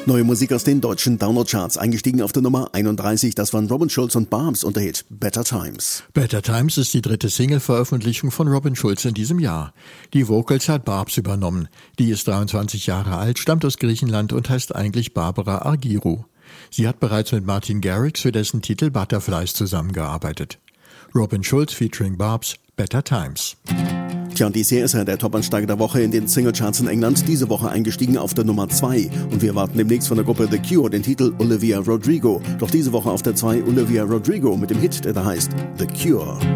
Neue Musik aus den deutschen Download-Charts. Eingestiegen auf der Nummer 31, das waren Robin Schulz und Barbs und der Hit Better Times. Better Times ist die dritte Single-Veröffentlichung von Robin Schulz in diesem Jahr. Die Vocals hat Barbs übernommen. Die ist 23 Jahre alt, stammt aus Griechenland und heißt eigentlich Barbara Argyro. Sie hat bereits mit Martin Garrix für dessen Titel Butterflies zusammengearbeitet. Robin Schulz featuring Barbs, Better Times. Tja, und dies hier ist der Top-Ansteiger der Woche in den Singlecharts in England. Diese Woche eingestiegen auf der Nummer 2. Und wir erwarten demnächst von der Gruppe The Cure den Titel Olivia Rodrigo. Doch diese Woche auf der 2 Olivia Rodrigo mit dem Hit, der da heißt The Cure.